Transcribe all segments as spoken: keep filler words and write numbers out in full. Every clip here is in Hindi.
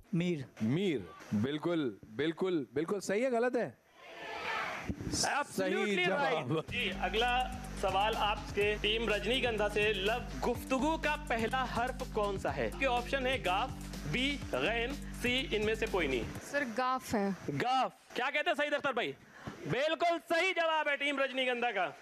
मीर। मीर, बिल्कुल बिल्कुल बिल्कुल सही है, गलत है? सही जवाब। जी, अगला सवाल आपके टीम रजनीगंधा से, लव गुफ्तगू का पहला हर्फ कौन सा है? के ऑप्शन है गाफ, बी गैन, सी इनमें से कोई नहीं। सर गाफ है। गाफ, क्या कहते हैं सईद अख्तर भाई? बिल्कुल सही जवाब है टीम रजनीगंधा का।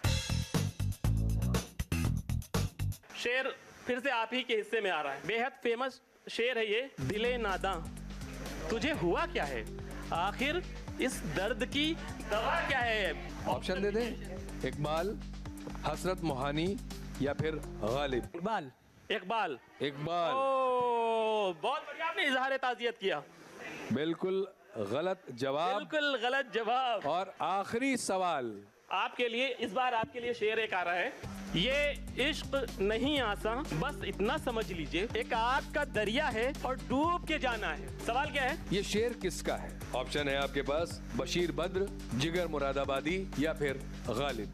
शेर फिर से आप ही के हिस्से में आ रहा है, बेहद फेमस शेर है ये। दिले नादा तुझे हुआ क्या है, आखिर इस दर्द की दवा क्या है? ऑप्शन दे दे। इकबाल, हसरत मोहानी या फिर गालिब? इकबाल। इकबाल। इकबाल। ओ, बहुत बढ़िया, आपने इजहार ताजियत किया। बिल्कुल गलत जवाब। बिल्कुल गलत जवाब। और आखिरी सवाल आपके लिए, इस बार आपके लिए शेर एक आ रहा है। ये इश्क नहीं आसान, बस इतना समझ लीजिए, एक आग का दरिया है और डूब के जाना है। सवाल क्या है? ये शेर किसका है? ऑप्शन है आपके पास, बशीर बद्र, जिगर मुरादाबादी या फिर Ghalib?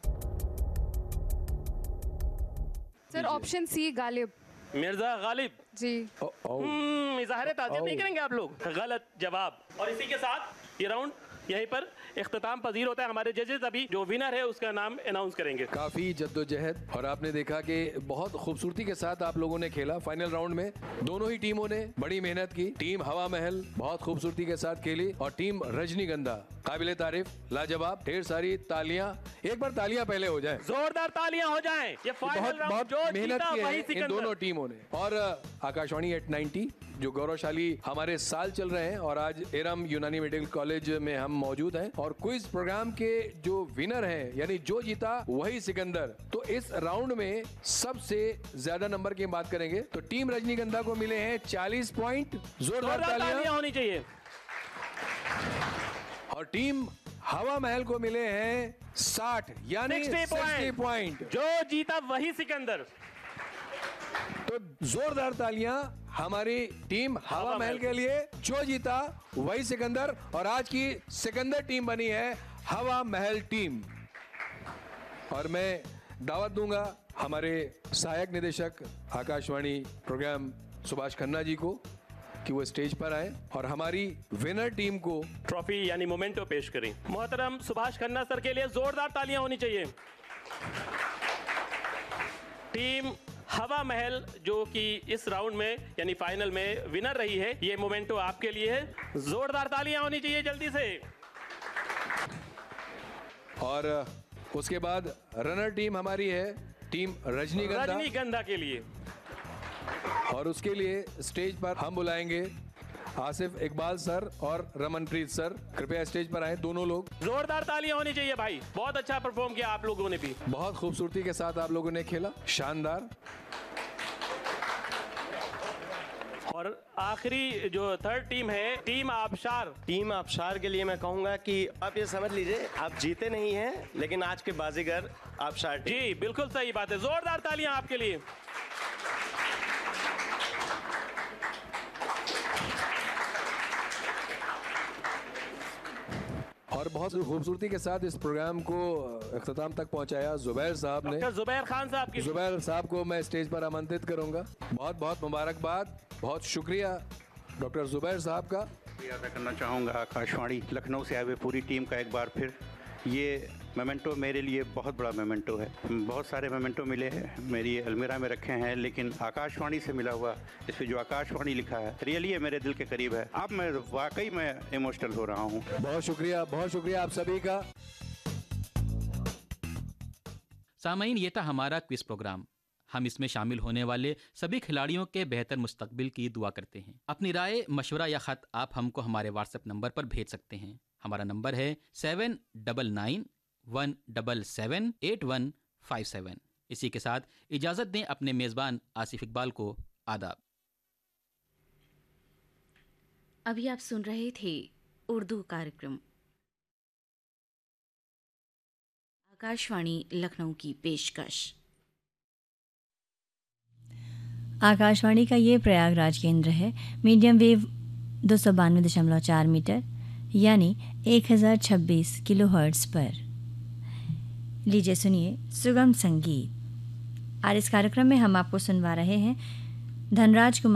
Sir option C Ghalib. Mirza Ghalib जी। हम्म, इजहार ताजियत नहीं करेंगे आप लोग? गलत जवाब। और इसी के साथ ये राउंड यहीं पर इख्तिताम पजीर होता है। हमारे जजेस अभी जो विनर है उसका नाम अनाउंस करेंगे। काफी जद्दोजहद और आपने देखा कि बहुत खूबसूरती के साथ आप लोगों ने खेला। फाइनल राउंड में दोनों ही टीमों ने बड़ी मेहनत की। टीम हवा महल बहुत खूबसूरती के साथ खेली और टीम रजनीगंधा काबिले तारीफ, लाजवाब। ढेर सारी तालियां, एक बार तालियां पहले हो जाए, जोरदार तालियां हो जाएं। ये फाइनल बहुत राउंड बहुत जो मेहनत जीता की वही है इन सिकंदर। दोनों टीमों ने। और आकाशवाणी एट नाइंटी जो गौरवशाली हमारे साल चल रहे हैं और आज एरम यूनानी मेडिकल कॉलेज में हम मौजूद हैं और क्विज प्रोग्राम के जो विनर हैं, यानी जो जीता वही सिकंदर। तो इस राउंड में सबसे ज्यादा नंबर की बात करेंगे तो टीम रजनीगंधा को मिले हैं चालीस पॉइंट। जोरदार तालियां होनी चाहिए। और टीम हवा महल को मिले हैं साठ यानी साठ पॉइंट। जो जीता वही सिकंदर। तो जोरदार तालियां हमारी टीम हवा महल के लिए, जो जीता वही सिकंदर। और आज की सिकंदर टीम बनी है हवा महल टीम। और मैं दावत दूंगा हमारे सहायक निदेशक आकाशवाणी प्रोग्राम सुभाष खन्ना जी को कि वो स्टेज पर आए और हमारी विनर टीम को ट्रॉफी यानी मोमेंटो पेश करें। मोहतरम सुभाष खन्ना सर के लिए जोरदार तालियां होनी चाहिए। टीम हवा महल जो कि इस राउंड में यानी फाइनल में विनर रही है, ये मोमेंटो आपके लिए है। जोरदार तालियां होनी चाहिए जल्दी से। और उसके बाद रनर टीम हमारी है टीम रजनीगंधा रजनीगंधा के लिए। और उसके लिए स्टेज पर हम बुलाएंगे आसिफ इकबाल सर और रमनप्रीत सर। कृपया स्टेज पर आए दोनों लोग। जोरदार तालियां होनी चाहिए भाई, बहुत अच्छा परफॉर्म किया आप लोगों ने भी। बहुत खूबसूरती के साथ आप लोगों ने खेला, शानदार। और आखिरी जो थर्ड टीम है टीम आबशार। टीम आबशार के लिए मैं कहूंगा कि आप ये समझ लीजिए, आप जीते नहीं हैं लेकिन आज के बाजीगर आबशार टीम। जी बिल्कुल सही बात है, जोरदार तालियां आपके लिए। और बहुत खूबसूरती के साथ इस प्रोग्राम को अख्ताम तक पहुंचाया जुबैर साहब ने। जुबैर खान साहब की। जुबैर साहब को मैं स्टेज पर आमंत्रित करूंगा। बहुत बहुत मुबारकबाद, बहुत शुक्रिया डॉक्टर जुबैर साहब का। अदा करना चाहूँगा आकाशवाणी लखनऊ से आए हुए पूरी टीम का एक बार फिर। ये मोमेंटो मेरे लिए बहुत बड़ा मोमेंटो है। बहुत सारे मोमेंटो मिले हैं, मेरी अलमीरा में रखे हैं, लेकिन आकाशवाणी से मिला हुआ, इस पर जो आकाशवाणी लिखा है, रियली ये मेरे दिल के करीब है। अब मैं वाकई में इमोशनल हो रहा हूँ। बहुत शुक्रिया, बहुत शुक्रिया आप सभी का। सामईन, ये था हमारा क्विज प्रोग्राम। हम इसमें शामिल होने वाले सभी खिलाड़ियों के बेहतर मुस्तकबिल की दुआ करते हैं। अपनी राय, मशवरा या ख़त आप हमको हमारे व्हाट्सएप नंबर पर भेज सकते हैं। हमारा नंबर है seven double nine one double seven eight one five seven. इसी के साथ इजाज़त दें अपने मेज़बान आसिफ इकबाल को। आदाब। अभी आप सुन रहे थे उर्दू कार्यक्रम आकाशवाणी लखनऊ की पेशकश। आकाशवाणी का ये प्रयागराज केंद्र है। मीडियम वेव दो सौ बानवे दशमलव चार मीटर यानी एक हज़ार छब्बीस किलो हर्ट्ज़ पर। लीजिए सुनिए सुगम संगीत। आज इस कार्यक्रम में हम आपको सुनवा रहे हैं धनराज कुमार